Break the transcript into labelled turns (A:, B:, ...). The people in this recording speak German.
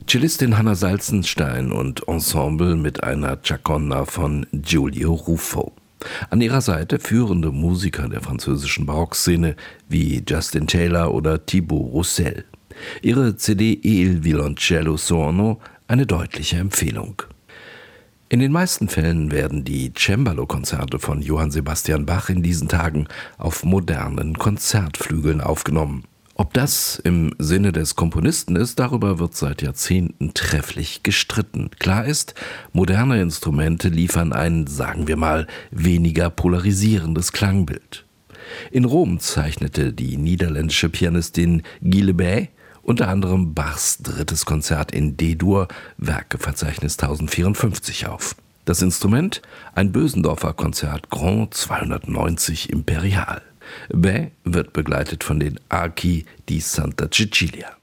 A: Cellistin Hanna Salzenstein und Ensemble mit einer Chaconda von Giulio Ruffo. An ihrer Seite führende Musiker der französischen Barockszene wie Justin Taylor oder Thibaut Roussel. Ihre CD Il Violoncello Suono eine deutliche Empfehlung. In den meisten Fällen werden die Cembalo-Konzerte von Johann Sebastian Bach in diesen Tagen auf modernen Konzertflügeln aufgenommen. Ob das im Sinne des Komponisten ist, darüber wird seit Jahrzehnten trefflich gestritten. Klar ist, moderne Instrumente liefern ein, sagen wir mal, weniger polarisierendes Klangbild. In Rom zeichnete die niederländische Pianistin Guy Le Bay unter anderem Bachs 3. Konzert in D-Dur, Werkeverzeichnis 1054 auf. Das Instrument? Ein Bösendorfer Konzert Grand 290 Imperial. Bay wird begleitet von den Archi di Santa Cecilia.